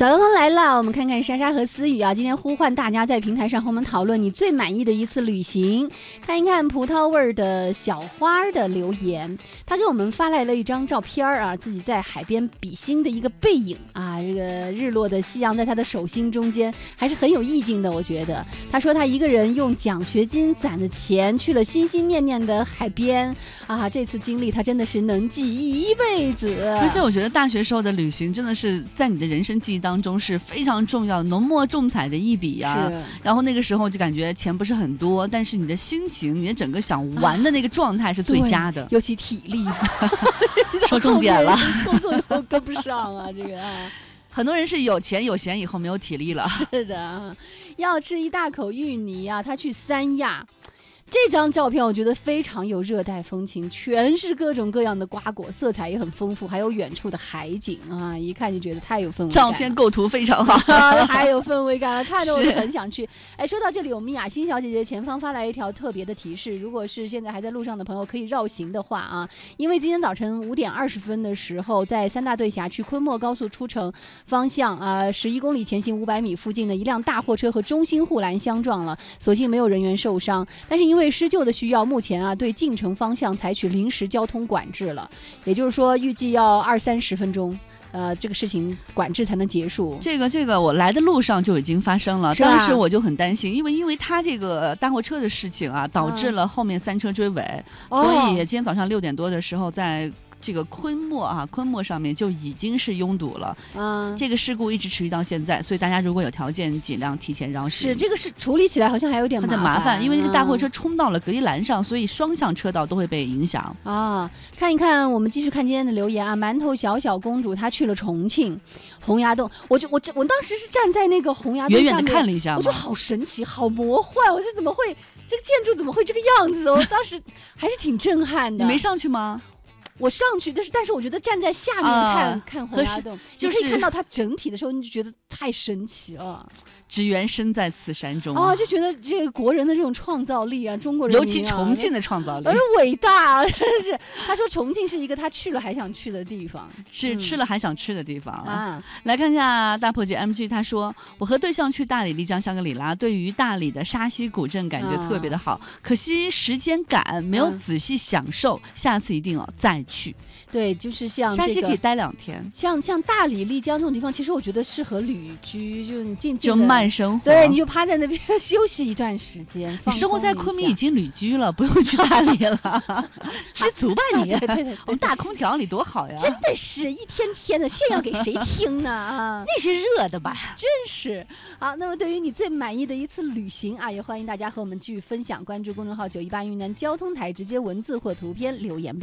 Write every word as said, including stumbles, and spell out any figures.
早上来了，我们看看莎莎和思雨啊，今天呼唤大家在平台上和我们讨论你最满意的一次旅行，看一看葡萄味的小花的留言，他给我们发来了一张照片啊，自己在海边比心的一个背影啊，这个日落的夕阳在他的手心中间，还是很有意境的，我觉得。他说他一个人用奖学金攒的钱去了心心念念的海边啊，这次经历他真的是能记一辈子。 而且我觉得大学时候的旅行真的是在你的人生记忆当中是非常重要、浓墨重彩的一笔啊。然后那个时候就感觉钱不是很多，但是你的心情、你的整个想玩的那个状态是最佳的， 尤其体力。 说重点了， 工作又跟不上啊，这个啊。 很多人是有钱有闲以后没有体力了。 是的，要吃一大口芋泥啊，他去三亚。这张照片我觉得非常有热带风情，全是各种各样的瓜果，色彩也很丰富，还有远处的海景啊，一看就觉得太有氛围感了。 照片构图非常好， 还有氛围感了，看着我就很想去。哎，说到这里，我们雅欣小姐姐前方发来一条特别的提示，如果是现在还在路上的朋友，可以绕行的话啊，因为今天早晨五点二十分的时候，在三大队辖区昆墨高速出城方向啊，十一公里前行五百米附近的一辆大货车和中心护栏相撞了，所幸没有人员受伤，但是因为施救的需要，目前啊对进城方向采取临时交通管制了，也就是说预计要二三十分钟。呃，这个事情管制才能结束。这个这个，我来的路上就已经发生了，当时我就很担心，因为因为他这个大货车的事情啊，导致了后面三车追尾，嗯、所以今天早上六点多的时候在。这个昆墨啊，昆墨上面就已经是拥堵了。嗯，这个事故一直持续到现在，所以大家如果有条件，尽量提前绕行。 是这个是处理起来好像还有点麻烦， 麻烦，因为那个大货车冲到了隔离栏上，嗯、所以双向车道都会被影响啊。看一看，我们继续看今天的留言啊。馒头小小公主她去了重庆洪崖洞，我就我我当时是站在那个洪崖洞远远的看了一下， 我觉得好神奇，好魔幻，我说怎么会这个建筑怎么会这个样子？我当时还是挺震撼的。 你没上去吗？ 我上去，但是但是我觉得站在下面看、啊、看洪崖洞， 就是你可以看到它整体的时候，你就觉得太神奇了。 只缘身在此山中啊，就觉得这个国人的这种创造力啊，中国人、啊、 尤其重庆的创造力， 而伟大、啊，真是。他说重庆是一个他去了还想去的地方， 是吃了还想吃的地方啊。嗯、来看一下大破姐 M G， 他说我和对象去大理、丽江、香格里拉，对于大理的沙溪古镇感觉特别的好，啊、可惜时间赶，没有仔细享受，嗯、下次一定哦再去。 对，就是像、这个、 沙溪可以待两天， 像像大理、丽江这种地方，其实我觉得适合旅居，就是你静静就慢生活， 对，你就趴在那边休息一段时间。 你生活在昆明已经旅居了，不用去大理了，知足吧你。 对对对， 我们大空调里多好呀！ 真的是一天天的炫耀给谁听呢？啊， 那些热的吧， 真是。好，那么对于你最满意的一次旅行啊，也欢迎大家和我们继续分享，关注公众号九一八云南交通台，直接文字或图片留言吧。